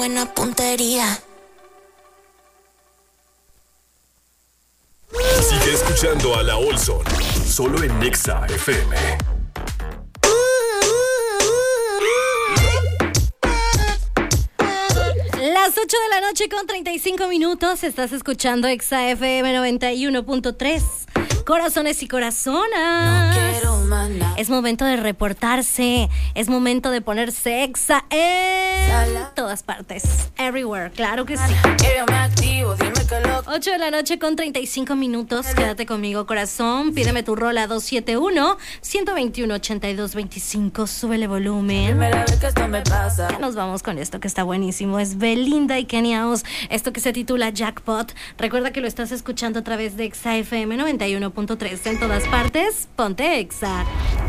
buena puntería. Sigue escuchando a La Olson, solo en Nexa FM. Las 8 de la noche con 35 minutos, estás escuchando Exa FM 91.3. Corazones y corazonas. No quiero más nada. Es momento de reportarse, es momento de ponerse Exa en todas partes. Everywhere, claro que sí. Que yo me activo, dime que lo 8 de la noche con 35 minutos. Quédate conmigo, corazón. Pídeme tu rola 271-121-8225. Súbele volumen. primera vez que esto me pasa. Ya nos vamos con esto que está buenísimo. Es Belinda y Kenia Oz. Esto que se titula Jackpot. Recuerda que lo estás escuchando a través de Exa FM 91.3. En todas partes, ponte Exa.